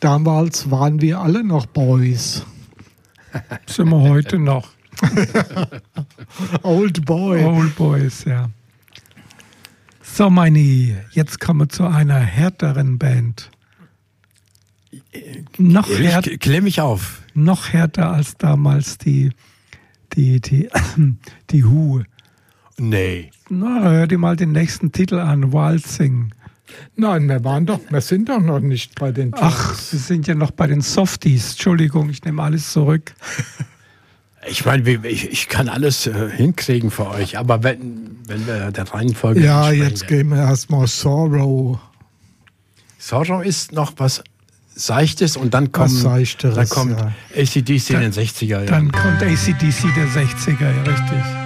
Damals waren wir alle noch Boys. Sind wir heute noch. Old Boy. Old Boys, ja. So, Meini, jetzt kommen wir zu einer härteren Band. Noch Klär mich auf. Noch härter als damals die Who. Nee. Na, hör dir mal den nächsten Titel an, Waltzing. Nein, wir sind doch noch nicht bei den Jazz. Ach, wir sind ja noch bei den Softies. Entschuldigung, ich nehme alles zurück. Ich meine, ich kann alles hinkriegen für euch, aber wenn wir der Reihenfolge Ja, entsprechen, jetzt gehen wir erstmal Sorrow. Sorrow ist noch was Seichtes und dann kommt Seichteres, AC/DC in den 60er Jahren. Dann kommt AC/DC der 60er, ja, richtig.